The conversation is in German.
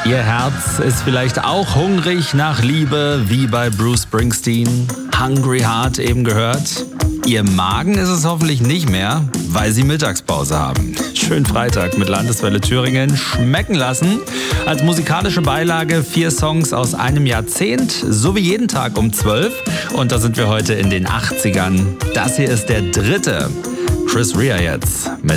Ihr Herz ist vielleicht auch hungrig nach Liebe, wie bei Bruce Springsteen. Hungry Heart eben gehört. Ihr Magen ist es hoffentlich nicht mehr, weil Sie Mittagspause haben. Schönen Freitag mit Landeswelle Thüringen schmecken lassen. Als musikalische Beilage 4 Songs aus einem Jahrzehnt, so wie jeden Tag um 12. Und da sind wir heute in den 80ern. Das hier ist der dritte. Chris Rea jetzt mit